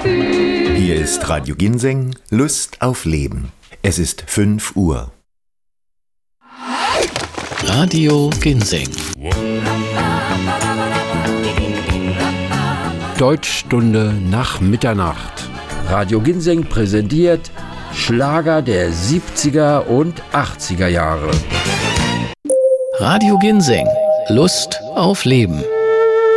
Hier ist Radio Ginseng, Lust auf Leben. Es ist 5 Uhr. Radio Ginseng. Deutschstunde nach Mitternacht. Radio Ginseng präsentiert Schlager der 70er und 80er Jahre. Radio Ginseng. Lust auf Leben.